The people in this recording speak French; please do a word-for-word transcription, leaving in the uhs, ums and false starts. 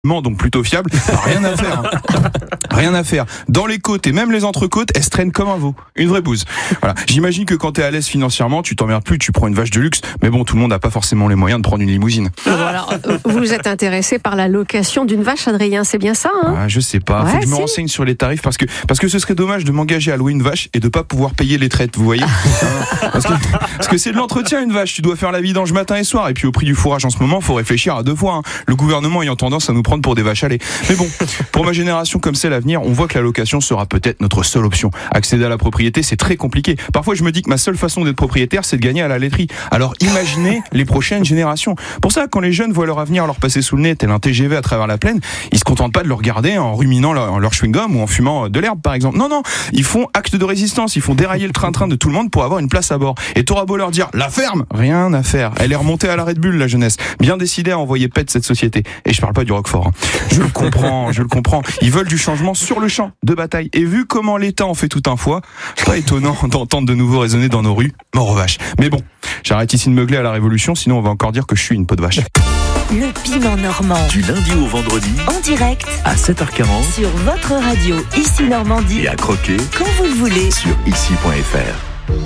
donc plutôt fiable, rien à faire. Hein. Rien à faire. Dans les côtes et même les entrecôtes, elles se traînent comme un veau. Une vraie bouse. Voilà. J'imagine que quand t'es à l'aise financièrement, tu t'emmerdes plus, tu prends une vache de luxe. Mais bon, tout le monde n'a pas forcément les moyens de prendre une limousine. Bon, alors, vous êtes intéressé par la location d'une vache, Adrien, c'est bien ça, hein? Ah, je sais pas. Faut Ouais, que je me si. renseigne sur les tarifs parce que, parce que ce serait dommage de m'engager à louer une vache et de pas pouvoir payer les traites, vous voyez? parce, que, parce que c'est de l'entretien, une vache. Tu dois faire la vidange matin et soir. Et puis au prix du fourrage en ce moment, faut réfléchir à deux fois. Hein. Le gouvernement ayant tendance à nous prendre pour des vaches à lait. Mais bon, pour ma génération comme c'est l'avenir, on voit que la location sera peut-être notre seule option. Accéder à la propriété, c'est très compliqué. Parfois, je me dis que ma seule façon d'être propriétaire, c'est de gagner à la laiterie. Alors imaginez les prochaines générations. Pour ça, quand les jeunes voient leur avenir leur passer sous le nez, tel un T G V à travers la plaine, ils se contentent pas de le regarder en ruminant leur, leur chewing-gum ou en fumant de l'herbe, par exemple. Non, non, ils font acte de résistance, ils font dérailler le train-train de tout le monde pour avoir une place à bord. Et t'auras beau leur dire, la ferme, rien à faire. Elle est remontée à la Red Bull, la jeunesse. Bien décidée à envoyer pète cette société. Et je parle pas du Roquefort. Hein. Je le comprends, je le comprends. Ils veulent du changement sur le champ de bataille. Et vu comment l'État en fait tout un foie, c'est pas étonnant d'entendre de nouveau résonner dans nos rues, mort aux vaches. Mais bon, j'arrête ici de meugler à la Révolution, sinon on va encore dire que je suis une peau de vache. Le Piment Normand. Du lundi au vendredi En direct à sept heures quarante sur votre radio Ici Normandie. et à croquer Quand vous le voulez. sur ici point f r.